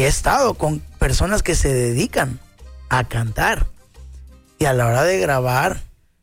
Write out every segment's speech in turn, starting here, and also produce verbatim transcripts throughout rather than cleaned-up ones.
he estado con personas que se dedican a cantar y a la hora de grabar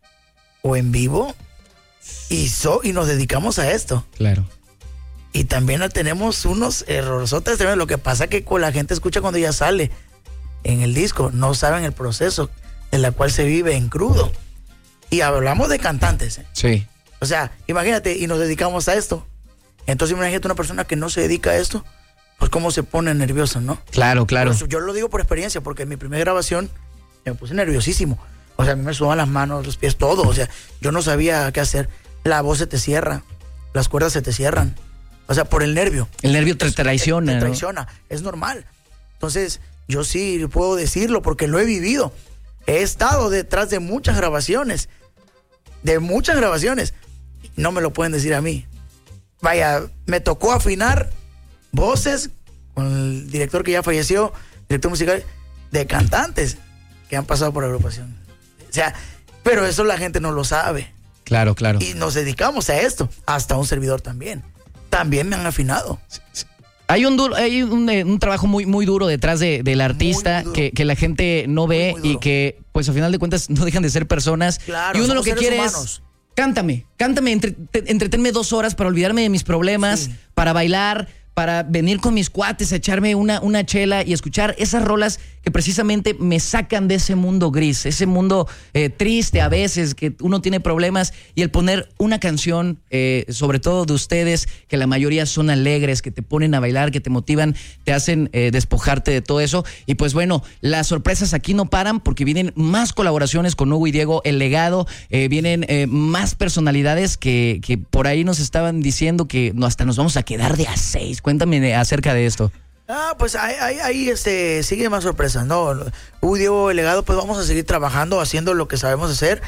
o en vivo y, so, y nos dedicamos a esto. Claro. Y también tenemos unos errorzotes. Lo que pasa que con la gente escucha cuando ya sale en el disco, no saben el proceso en el cual se vive en crudo. Y hablamos de cantantes, ¿eh? Sí. O sea, imagínate, y nos dedicamos a esto. Entonces imagínate una persona que no se dedica a esto, pues cómo se pone nervioso, ¿no? Claro, claro. Eso, yo lo digo por experiencia, porque en mi primera grabación me puse nerviosísimo. O sea, a mí me sudaban las manos, los pies, todo. O sea, yo no sabía qué hacer. La voz se te cierra, las cuerdas se te cierran. O sea, por el nervio. El nervio te traiciona, te, te ¿no? traiciona, es normal. Entonces, yo sí puedo decirlo porque lo he vivido. He estado detrás de muchas grabaciones. De muchas grabaciones. No me lo pueden decir a mí. Vaya, me tocó afinar voces con el director que ya falleció, director musical, de cantantes que han pasado por la agrupación. O sea, pero eso la gente no lo sabe. Claro, claro. Y nos dedicamos a esto, hasta un servidor también. También me han afinado. Hay un duro, hay un, un trabajo muy, muy duro detrás de, del artista que, que la gente no ve y que, pues, al final de cuentas, no dejan de ser personas. Claro, y uno lo que quiere humanos. es, cántame, cántame, entre, entretenme dos horas para olvidarme de mis problemas, sí. para bailar, para venir con mis cuates a echarme una, una chela y escuchar esas rolas que precisamente me sacan de ese mundo gris, ese mundo eh, triste a veces, que uno tiene problemas, y el poner una canción, eh, sobre todo de ustedes, que la mayoría son alegres, que te ponen a bailar, que te motivan, te hacen eh, despojarte de todo eso. Y pues bueno, las sorpresas aquí no paran, porque vienen más colaboraciones con Hugo y Diego, El Legado, eh, vienen eh, más personalidades que, que por ahí nos estaban diciendo que no, hasta nos vamos a quedar de a seis. Cuéntame acerca de esto. Ah, pues ahí, ahí, ahí este, sigue más sorpresas, ¿no? Uy, Diego, El Legado, pues vamos a seguir trabajando, haciendo lo que sabemos hacer.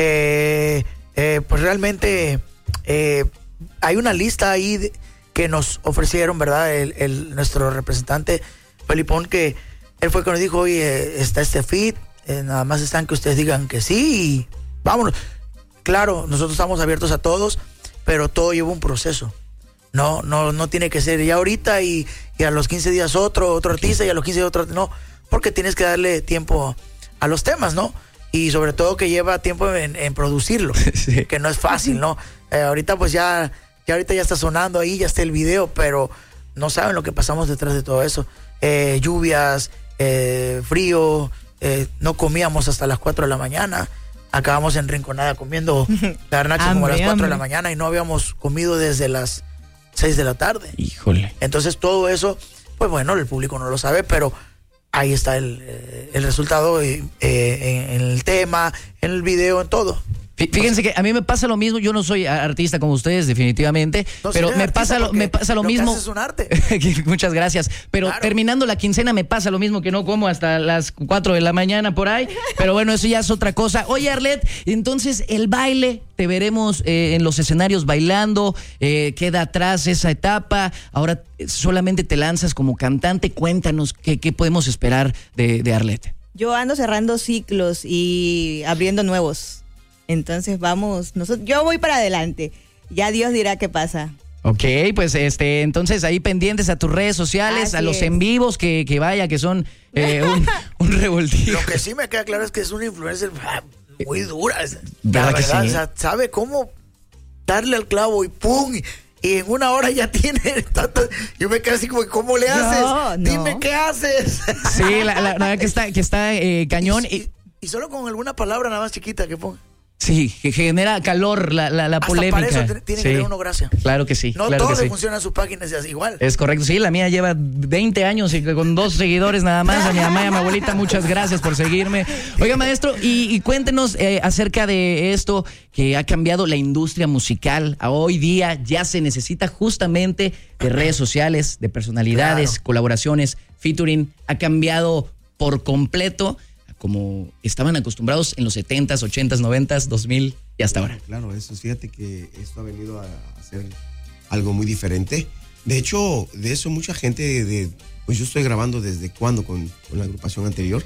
Eh, eh, pues realmente eh, hay una lista ahí de, que nos ofrecieron, ¿verdad? El, el, nuestro representante, Felipón, que él fue el que nos dijo, oye, está este feat, eh, nada más están que ustedes digan que sí y vámonos. Claro, nosotros estamos abiertos a todos, pero todo lleva un proceso. No, no, no tiene que ser ya ahorita y, y a los quince días otro, otro artista y a los quince días otro, no, porque tienes que darle tiempo a los temas, ¿no? Y sobre todo que lleva tiempo en, en producirlo, sí. que no es fácil, ¿no? Eh, ahorita pues ya, ya ahorita ya está sonando ahí, ya está el video, pero no saben lo que pasamos detrás de todo eso. Eh, lluvias, eh, frío, eh, no comíamos hasta las cuatro de la mañana. Acabamos en Rinconada comiendo garnacha como a las cuatro de la mañana y no habíamos comido desde las seis de la tarde. Híjole. Entonces todo eso, pues bueno, el público no lo sabe, pero ahí está el, el resultado eh, en, en el tema, en el video, en todo. Fíjense que a mí me pasa lo mismo. Yo no soy artista como ustedes, definitivamente, no, pero me pasa lo, me pasa lo, lo mismo. Que es un arte. Muchas gracias. Pero claro, terminando la quincena me pasa lo mismo, que no como hasta las cuatro de la mañana por ahí. Pero bueno, eso ya es otra cosa. Oye, Arlet, entonces el baile, te veremos eh, en los escenarios bailando, eh, queda atrás esa etapa. Ahora solamente te lanzas como cantante. Cuéntanos qué, qué podemos esperar de, de Arlet. Yo ando cerrando ciclos y abriendo nuevos. Entonces vamos, nosotros, yo voy para adelante, ya Dios dirá qué pasa. Ok, pues este, entonces ahí pendientes a tus redes sociales, Así a los es. en vivos, que, que vaya, que son eh, un, un revoltijo. Lo que sí me queda claro es que es una influencer muy dura, la verdad, verdad, o sea, sabe cómo darle al clavo y ¡pum! Y en una hora ya tiene tanto. Yo me quedé así como, ¿cómo le haces? No, no. Dime qué haces. Sí, la, la, la verdad que está, que está eh, cañón. Y, y, y solo con alguna palabra nada más chiquita que ponga. Sí, que genera calor la, la, la polémica. Hasta para eso tiene sí. que tener uno gracia. Claro que sí. No claro todos que le sí. funcionan sus páginas igual. Es correcto, sí, la mía lleva veinte años y con dos seguidores nada más. A mi mamá y a mi abuelita, muchas gracias por seguirme. Oiga, maestro, y, y cuéntenos eh, acerca de esto que ha cambiado la industria musical. A hoy día ya se necesita justamente de redes sociales, de personalidades, claro. colaboraciones, featuring. Ha cambiado por completo como estaban acostumbrados en los setentas, ochentas, noventas, dos mil y hasta ahora. Claro, eso, fíjate que esto ha venido a hacer algo muy diferente. De hecho, de eso mucha gente, de, de, pues yo estoy grabando desde cuando con, con la agrupación anterior.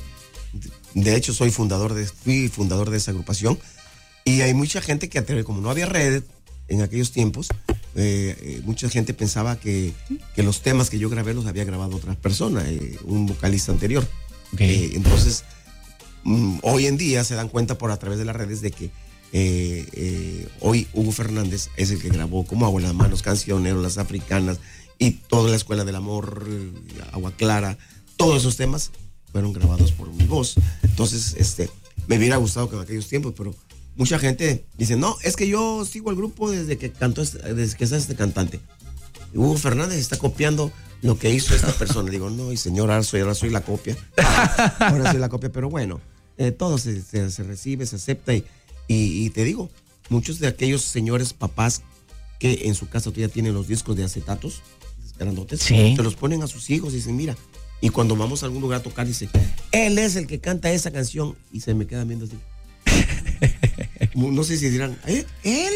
De hecho, soy fundador de, fui fundador de esa agrupación. Y hay mucha gente que, como no había redes en aquellos tiempos, eh, eh, mucha gente pensaba que, que los temas que yo grabé los había grabado otra persona, eh, un vocalista anterior. Okay. Eh, entonces, mm, hoy en día se dan cuenta por a través de las redes de que eh, eh, hoy Hugo Fernández es el que grabó Como Agua en las Manos, Cancionero, Las Africanas y toda la Escuela del Amor, eh, Agua Clara, todos esos temas fueron grabados por mi voz. Entonces, este, me hubiera gustado que en aquellos tiempos, pero mucha gente dice, no, es que yo sigo al grupo desde que cantó, este, desde que está este cantante. Y Hugo Fernández está copiando lo que hizo esta persona. Digo, no, y señor, ahora soy, ahora soy la copia. Ahora soy la copia, pero bueno, eh, todo se, se, se recibe, se acepta y, y, y te digo, muchos de aquellos señores papás que en su casa todavía tienen los discos de acetatos, grandotes, sí, se los ponen a sus hijos y dicen, mira, y cuando vamos a algún lugar a tocar, dice, él es el que canta esa canción, y se me quedan viendo así. No sé si dirán, ¿eh? ¿Él?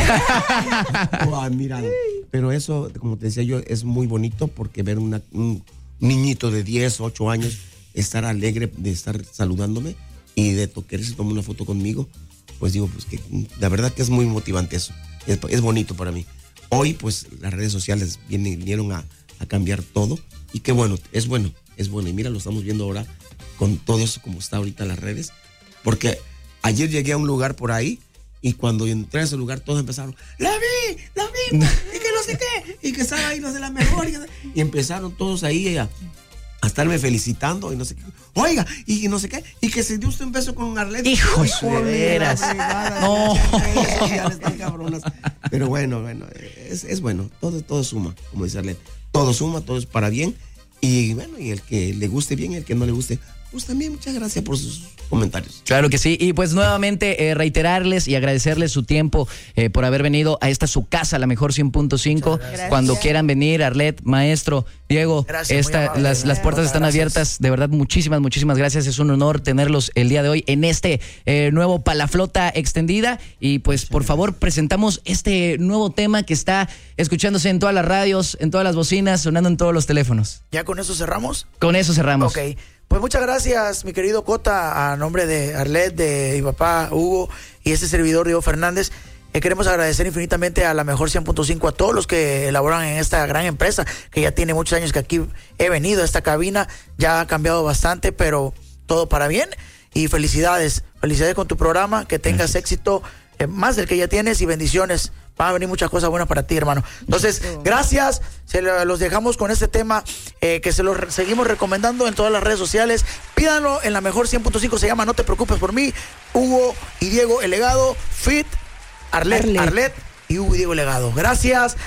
Oh, admirado. Pero eso, como te decía yo, es muy bonito porque ver una, un niñito de diez, ocho años estar alegre de estar saludándome y de quererse tomar una foto conmigo, pues digo, pues que la verdad que es muy motivante eso. Es, es bonito para mí. Hoy, pues, las redes sociales vienen, vinieron a, a cambiar todo y qué bueno, es bueno, es bueno. Y mira, lo estamos viendo ahora con todo eso como está ahorita las redes, porque ayer llegué a un lugar por ahí y cuando entré a ese lugar todos empezaron, ¡la vi! ¡La vi! Y que no sé qué, y que estaba ahí los de la mejor. Y, y empezaron todos ahí a, a estarme felicitando y no sé qué. Oiga, y no sé qué, y que se dio usted un beso con Arlette. ¡Hijo de veras! No. Están cabronas. Pero bueno, bueno, es, es bueno, todo, todo suma, como dice Arlette. Todo suma, todo es para bien. Y bueno, y el que le guste bien, el que no le guste, pues también muchas gracias por sus comentarios. Claro que sí, y pues nuevamente eh, reiterarles y agradecerles su tiempo eh, por haber venido a esta su casa, la mejor cien punto cinco. Cuando quieran venir, Arlette, maestro, Diego, gracias, esta, amable, las, las puertas están gracias. abiertas, de verdad, muchísimas, muchísimas gracias. Es un honor tenerlos el día de hoy en este eh, nuevo Palaflota extendida. Y pues, muchas por gracias. favor, presentamos este nuevo tema que está escuchándose en todas las radios, en todas las bocinas, sonando en todos los teléfonos. ¿Ya con eso cerramos? Con eso cerramos. Ok. Pues muchas gracias, mi querido Cota, a nombre de Arlette, de mi papá Hugo y este servidor Diego Fernández. Eh, queremos agradecer infinitamente a la mejor cien punto cinco, a todos los que elaboran en esta gran empresa, que ya tiene muchos años que aquí he venido a esta cabina, ya ha cambiado bastante, pero todo para bien. Y felicidades, felicidades con tu programa, que tengas gracias. éxito, eh, más del que ya tienes, y bendiciones. Van a venir muchas cosas buenas para ti, hermano. Entonces, gracias. Se lo, los dejamos con este tema eh, que se los re, seguimos recomendando en todas las redes sociales. Pídanlo en la mejor cien punto cinco. Se llama No te preocupes por mí. Hugo y Diego El Legado. Fit, Arlette, Arlette y Hugo y Diego El Legado. Gracias.